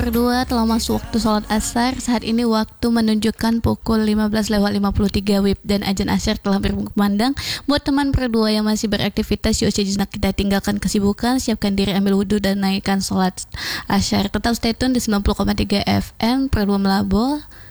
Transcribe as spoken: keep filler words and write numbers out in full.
Berdua telah masuk waktu sholat asar. Saat ini waktu menunjukkan pukul lima belas lewat lima puluh tiga W I B dan azan asar telah berkumandang. Buat teman berdua yang masih beraktivitas, yuk sejenak kita tinggalkan kesibukan, siapkan diri, ambil wudhu dan naikkan sholat asar. Tetap stay tune di sembilan puluh koma tiga F M Berdua Melabel.